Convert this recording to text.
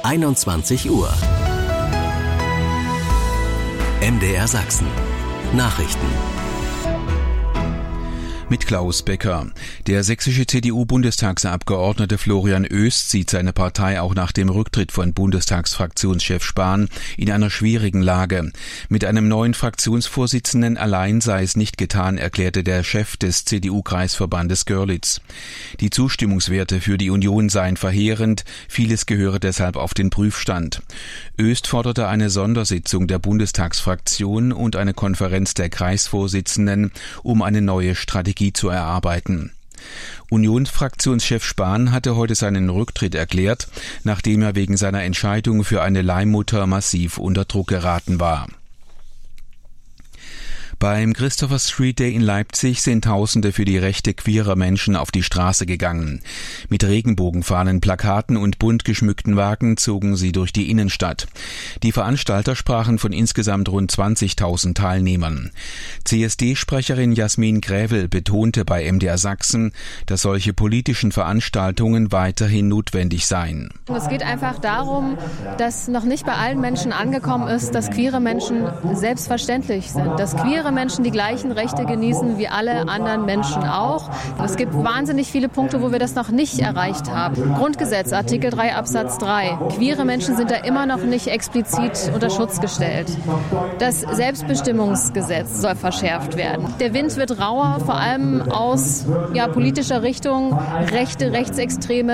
21 Uhr. MDR Sachsen. Nachrichten. Mit Klaus Becker. Der sächsische CDU-Bundestagsabgeordnete Florian Oest sieht seine Partei auch nach dem Rücktritt von Bundestagsfraktionschef Spahn in einer schwierigen Lage. Mit einem neuen Fraktionsvorsitzenden allein sei es nicht getan, erklärte der Chef des CDU-Kreisverbandes Görlitz. Die Zustimmungswerte für die Union seien verheerend, vieles gehöre deshalb auf den Prüfstand. Oest forderte eine Sondersitzung der Bundestagsfraktion und eine Konferenz der Kreisvorsitzenden, um eine neue Strategie zu erarbeiten. Unionsfraktionschef Spahn hatte heute seinen Rücktritt erklärt, nachdem er wegen seiner Entscheidung für eine Leihmutter massiv unter Druck geraten war. Beim Christopher Street Day in Leipzig sind Tausende für die Rechte queerer Menschen auf die Straße gegangen. Mit Regenbogenfahnen, Plakaten und bunt geschmückten Wagen zogen sie durch die Innenstadt. Die Veranstalter sprachen von insgesamt rund 20.000 Teilnehmern. CSD-Sprecherin Jasmin Grävel betonte bei MDR Sachsen, dass solche politischen Veranstaltungen weiterhin notwendig seien. Es geht einfach darum, dass noch nicht bei allen Menschen angekommen ist, dass queere Menschen selbstverständlich sind, dass queere Menschen die gleichen Rechte genießen wie alle anderen Menschen auch. Es gibt wahnsinnig viele Punkte, wo wir das noch nicht erreicht haben. Grundgesetz, Artikel 3 Absatz 3. Queere Menschen sind da immer noch nicht explizit unter Schutz gestellt. Das Selbstbestimmungsgesetz soll verschärft werden. Der Wind wird rauer, vor allem aus politischer Richtung. Rechte, Rechtsextreme